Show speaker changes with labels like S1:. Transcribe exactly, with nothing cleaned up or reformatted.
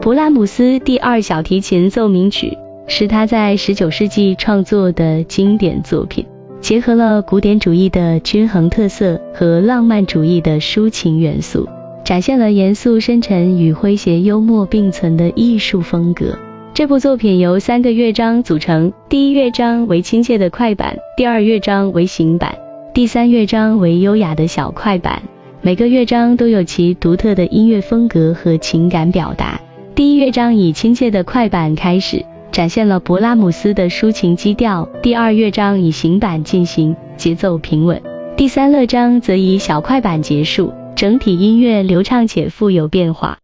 S1: 勃拉姆斯第二小提琴奏鸣曲是他在十九世纪创作的经典作品，结合了古典主义的均衡特色和浪漫主义的抒情元素，展现了严肃深沉与诙谐幽默并存的艺术风格。这部作品由三个乐章组成，第一乐章为亲切的快板，第二乐章为行板，第三乐章为优雅的小快板。每个乐章都有其独特的音乐风格和情感表达。第一乐章以亲切的快板开始，展现了勃拉姆斯的抒情基调，第二乐章以行板进行，节奏平稳，第三乐章则以小快板结束，整体音乐流畅且富有变化。